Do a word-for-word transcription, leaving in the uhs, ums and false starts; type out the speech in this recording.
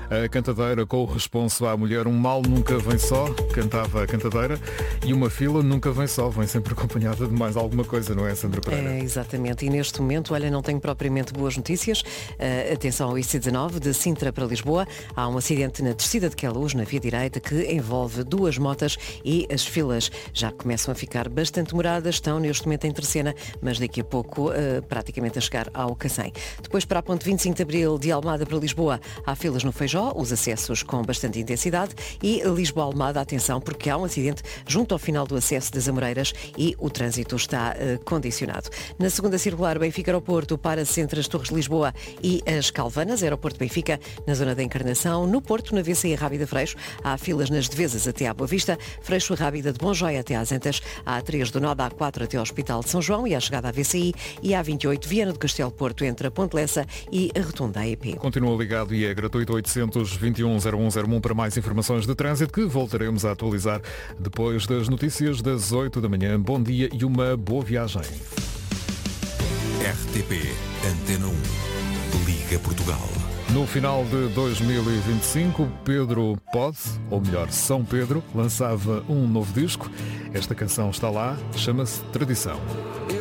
A cantadeira com o responso à mulher, um mal nunca vem só, cantava a cantadeira, e uma fila nunca vem só, vem sempre acompanhada de mais alguma coisa, não é, Sandra Pereira? É, exatamente. E neste momento, olha, não tenho propriamente boas notícias. Uh, atenção ao I C dezanove, de Sintra para Lisboa. Há um acidente na descida de Queluz, na via direita, que envolve duas motas e as filas já começam a ficar bastante demoradas. Estão neste momento em Terceira, mas daqui a pouco uh, praticamente a chegar ao Cacém. Depois para a ponte vinte e cinco de Abril, de Almada para Lisboa, há filas no Feijó, os acessos com bastante intensidade. E Lisboa-Almada, atenção, porque há um acidente junto ao final do acesso das Amoreiras e o trânsito está uh, condicionado. Na segunda circular, Benfica Aeroporto, para-se entre as Torres de Lisboa e as Calvanas, Aeroporto Benfica, na zona da Encarnação. No Porto, na V C I Rábida Freixo, há filas nas Devesas até à Boa Vista, Freixo Rábida de Bonjóia até às Antas, a A três do Nó da A quatro até ao Hospital de São João e à chegada à V C I, e a A vinte e oito Viana do Castelo Porto entre a Ponte Lessa e a Rotunda A E P. Continua ligado e é gratuito oitocentos, vinte e um, zero um zero um para mais informações de trânsito, que voltaremos a atualizar depois das notícias das oito da manhã. Bom dia e uma boa viagem. R T P Antena um, Liga Portugal. No final de dois mil e vinte e cinco, Pedro Pode, ou melhor, São Pedro, lançava um novo disco. Esta canção está lá, chama-se Tradição.